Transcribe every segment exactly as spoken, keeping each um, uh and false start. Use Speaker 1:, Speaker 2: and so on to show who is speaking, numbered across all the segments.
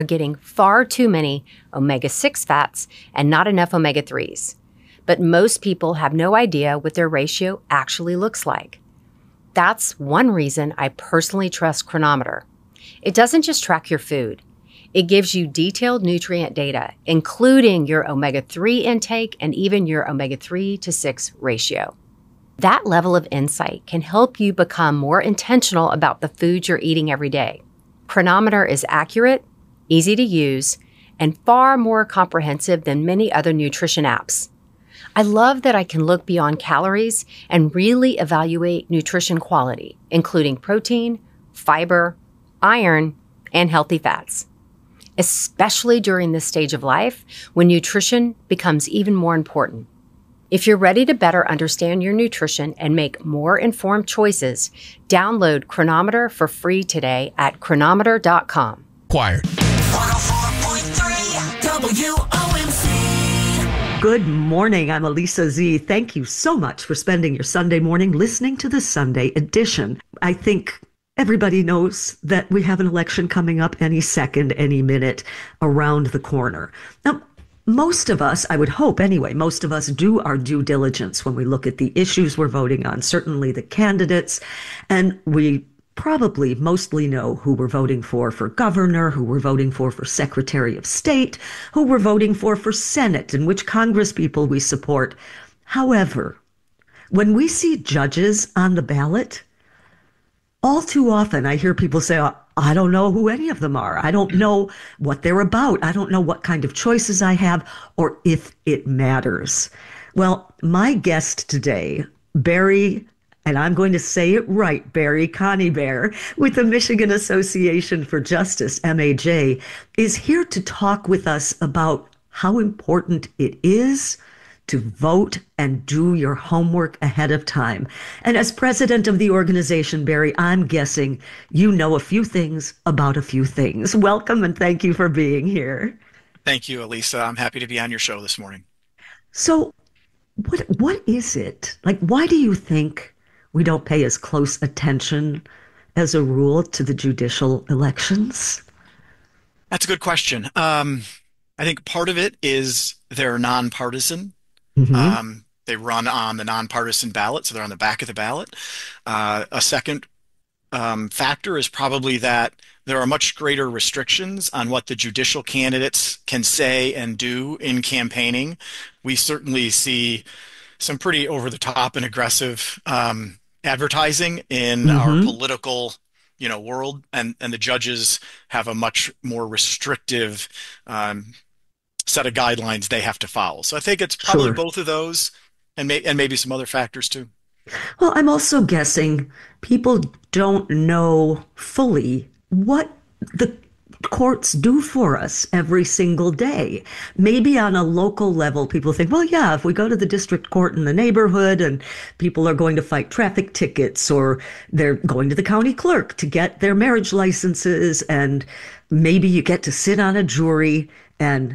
Speaker 1: We're getting far too many omega six fats and not enough omega threes. But most people have no idea what their ratio actually looks like. That's one reason I personally trust Cronometer. It doesn't just track your food. It gives you detailed nutrient data, including your omega three intake and even your omega three to six ratio. That level of insight can help you become more intentional about the food you're eating every day. Cronometer is accurate, easy to use, and far more comprehensive than many other nutrition apps. I love that I can look beyond calories and really evaluate nutrition quality, including protein, fiber, iron, and healthy fats, especially during this stage of life when nutrition becomes even more important. If you're ready to better understand your nutrition and make more informed choices, download Cronometer for free today at cronometer dot com.
Speaker 2: Acquired.
Speaker 3: one oh four point three W O M C.
Speaker 4: Good morning. I'm Elisa Z. Thank you so much for spending your Sunday morning listening to the Sunday edition. I think everybody knows that we have an election coming up any second, any minute around the corner. Now, most of us, I would hope anyway, most of us do our due diligence when we look at the issues we're voting on, certainly the candidates, and we probably mostly know who we're voting for for governor, who we're voting for for secretary of state, who we're voting for for Senate, and which Congress people we support. However, when we see judges on the ballot, all too often I hear people say, oh, I don't know who any of them are. I don't know what they're about. I don't know what kind of choices I have or if it matters. Well, my guest today, Barry, and I'm going to say it right, Barry Conybeare, with the Michigan Association for Justice, M A J, is here to talk with us about how important it is to vote and do your homework ahead of time. And as president of the organization, Barry, I'm guessing you know a few things about a few things. Welcome and thank you for being here.
Speaker 5: Thank you, Elisa. I'm happy to be on your show this morning.
Speaker 4: So what what is it? Like, why do you think we don't pay as close attention as a rule to the judicial elections?
Speaker 5: That's a good question. Um, I think part of it is they're nonpartisan.
Speaker 4: Mm-hmm.
Speaker 5: Um, they run on the nonpartisan ballot, so they're on the back of the ballot. Uh, a second um, factor is probably that there are much greater restrictions on what the judicial candidates can say and do in campaigning. We certainly see some pretty over-the-top and aggressive um, advertising in
Speaker 4: Mm-hmm.
Speaker 5: our political, you know, world, and and the judges have a much more restrictive um, set of guidelines they have to follow. So I think it's probably
Speaker 4: Sure.
Speaker 5: both of those, and may, and maybe some other factors too.
Speaker 4: Well, I'm also guessing people don't know fully what the courts do for us every single day. Maybe on a local level, people think, well, yeah, if we go to the district court in the neighborhood and people are going to fight traffic tickets, or they're going to the county clerk to get their marriage licenses, and maybe you get to sit on a jury and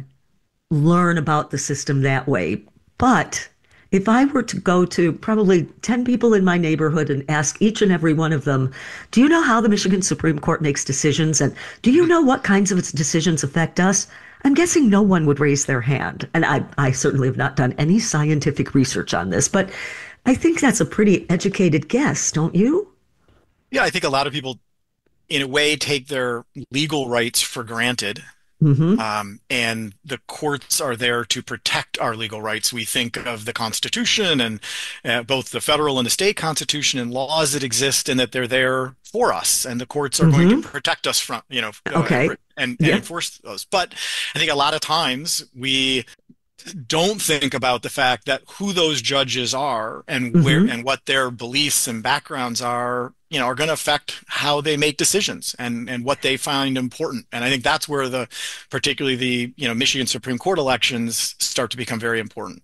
Speaker 4: learn about the system that way. But if I were to go to probably ten people in my neighborhood and ask each and every one of them, do you know how the Michigan Supreme Court makes decisions? And do you know what kinds of its decisions affect us? I'm guessing no one would raise their hand. And I, I certainly have not done any scientific research on this, but I think that's a pretty educated guess, don't you?
Speaker 5: Yeah, I think a lot of people, in a way, take their legal rights for granted.
Speaker 4: Mm-hmm.
Speaker 5: Um, and the courts are there to protect our legal rights. We think of the Constitution and uh, both the federal and the state Constitution and laws that exist, and that they're there for us. And the courts are
Speaker 4: Mm-hmm.
Speaker 5: going to protect us from, you know, uh,
Speaker 4: Okay.
Speaker 5: and, and
Speaker 4: Yeah.
Speaker 5: enforce those. But I think a lot of times we don't think about the fact that who those judges are and where
Speaker 4: Mm-hmm.
Speaker 5: and what their beliefs and backgrounds are, you know, are going to affect how they make decisions and and what they find important. And I think that's where the, particularly the, you know, Michigan Supreme Court elections start to become very important.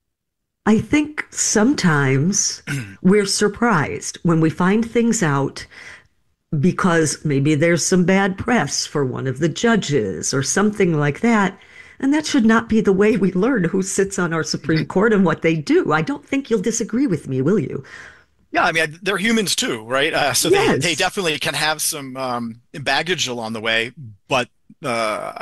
Speaker 4: I think sometimes we're surprised when we find things out because maybe there's some bad press for one of the judges or something like that. And that should not be the way we learn who sits on our Supreme Court and what they do. I don't think you'll disagree with me, will you?
Speaker 5: Yeah, I mean, they're humans too, right? Uh, so they,
Speaker 4: Yes.
Speaker 5: they definitely can have some um, baggage along the way, but uh,